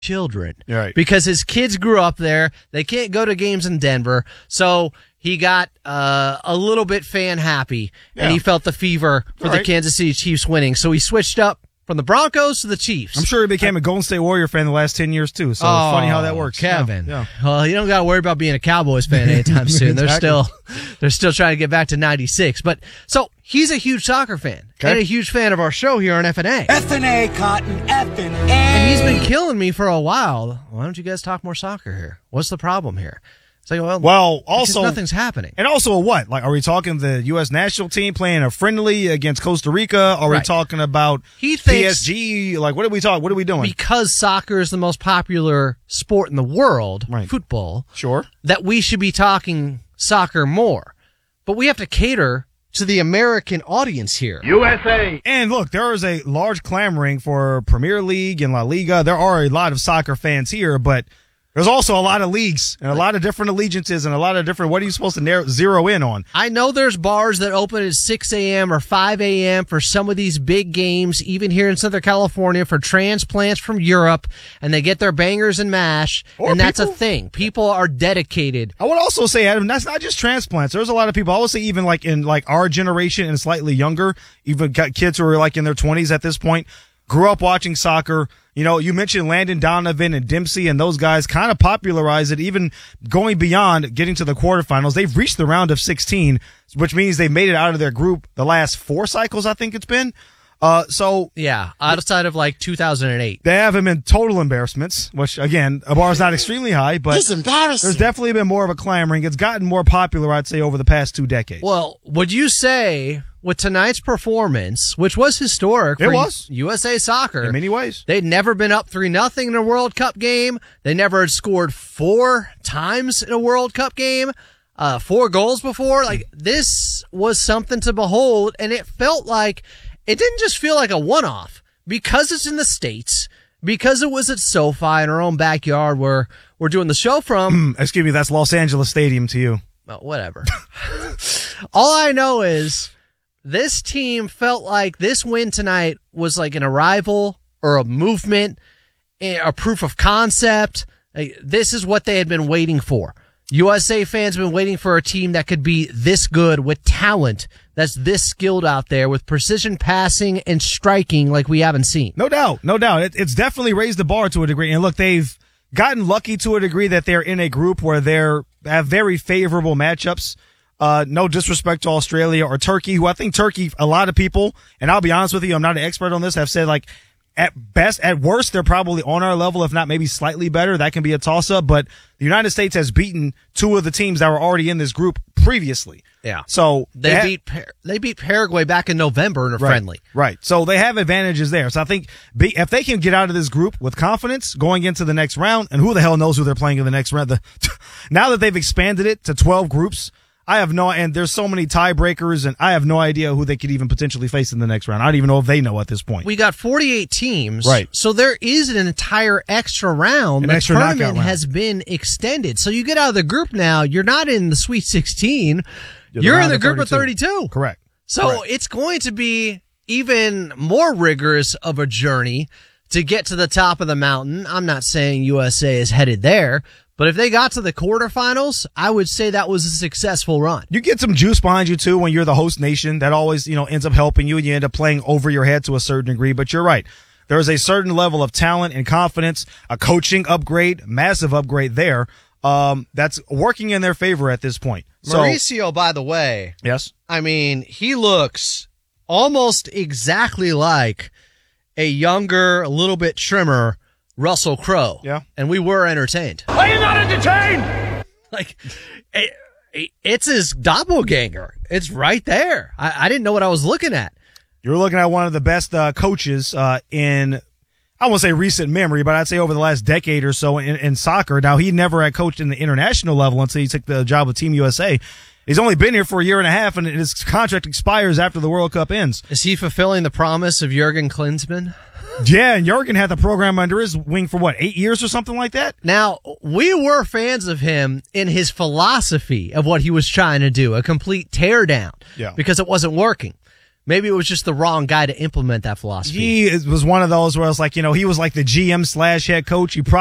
children. Right. Because his kids grew up there. They can't go to games in Denver. So he got a little bit fan happy, and he felt the fever for the Kansas City Chiefs winning. So he switched up from the Broncos to the Chiefs. I'm sure he became a Golden State Warrior fan the last 10 years, too. So it's funny how that works. Kevin. Yeah. Well, you don't got to worry about being a Cowboys fan anytime soon. Exactly. They're still trying to get back to 96. But so he's a huge soccer fan and a huge fan of our show here on FNA. FNA, Cotton, FNA. And he's been killing me for a while. Why don't you guys talk more soccer here? What's the problem here? It's like, well, also nothing's happening. And also what? Like, are we talking the U.S. national team playing a friendly against Costa Rica? Are we talking about PSG? Like, what are we talking? What are we doing? Because soccer is the most popular sport in the world, football. Sure. That we should be talking soccer more. But we have to cater to the American audience here. USA. And look, there is a large clamoring for Premier League and La Liga. There are a lot of soccer fans here, but there's also a lot of leagues and a lot of different allegiances and a lot of different, what are you supposed to zero in on? I know there's bars that open at 6 a.m. or 5 a.m. for some of these big games, even here in Southern California, for transplants from Europe, and they get their bangers and mash, and that's a thing. People are dedicated. I would also say, Adam, that's not just transplants. There's a lot of people, I would say even like in like our generation and slightly younger, even got kids who are like in their 20s at this point, grew up watching soccer. You know, you mentioned Landon Donovan and Dempsey, and those guys kind of popularized it, even going beyond getting to the quarterfinals. They've reached the round of 16, which means they've made it out of their group the last 4 cycles, I think it's been. Outside of like 2008. They haven't been total embarrassments, which, again, a bar is not extremely high, but it's embarrassing. There's definitely been more of a clamoring. It's gotten more popular, I'd say, over the past 2 decades. Well, would you say with tonight's performance, which was historic for USA Soccer in many ways, they'd never been up 3-0 in a World Cup game. They never had scored 4 times in a World Cup game, 4 goals before. Like, this was something to behold, and it felt like it didn't just feel like a one-off because it's in the States, because it was at SoFi in our own backyard where we're doing the show from. Excuse me, that's Los Angeles Stadium to you. Well, whatever. All I know is this team felt like this win tonight was like an arrival or a movement, a proof of concept. This is what they had been waiting for. USA fans have been waiting for a team that could be this good with talent, that's this skilled out there with precision passing and striking like we haven't seen. No doubt. It's definitely raised the bar to a degree. And look, they've gotten lucky to a degree that they're in a group where they have very favorable matchups. No disrespect to Australia or Turkey, who I think Turkey, a lot of people, and I'll be honest with you, I'm not an expert on this, have said like at worst, they're probably on our level, if not maybe slightly better. That can be a toss-up, but the United States has beaten 2 of the teams that were already in this group previously. Yeah. So they beat Paraguay back in November in a friendly. Right. So they have advantages there. So I think if they can get out of this group with confidence going into the next round, and who the hell knows who they're playing in the next round. Now that they've expanded it to 12 groups, and there's so many tiebreakers, and I have no idea who they could even potentially face in the next round. I don't even know if they know at this point. We got 48 teams. Right. So there is an entire extra round. The tournament has been extended. So you get out of the group now, you're not in the Sweet 16. You're in the group of 32. Correct. So it's going to be even more rigorous of a journey to get to the top of the mountain. I'm not saying USA is headed there, but if they got to the quarterfinals, I would say that was a successful run. You get some juice behind you, too, when you're the host nation. That always, ends up helping you, and you end up playing over your head to a certain degree. But you're right. There is a certain level of talent and confidence, a coaching upgrade, massive upgrade there, that's working in their favor at this point. Mauricio, by the way. Yes? I mean, he looks almost exactly like a younger, a little bit trimmer Russell Crowe. Yeah. And we were entertained. Are you not entertained? Like, it's his doppelganger. It's right there. I didn't know what I was looking at. You're looking at one of the best coaches in, I won't say recent memory, but I'd say over the last decade or so in soccer. Now, he never had coached in the international level until he took the job with Team USA. He's only been here for a year and a half, and his contract expires after the World Cup ends. Is he fulfilling the promise of Jurgen Klinsmann? Yeah, and Jurgen had the program under his wing for 8 years or something like that? Now, we were fans of him in his philosophy of what he was trying to do, a complete teardown, because it wasn't working. Maybe it was just the wrong guy to implement that philosophy. He was one of those where it's like, he was like the GM / head coach. He probably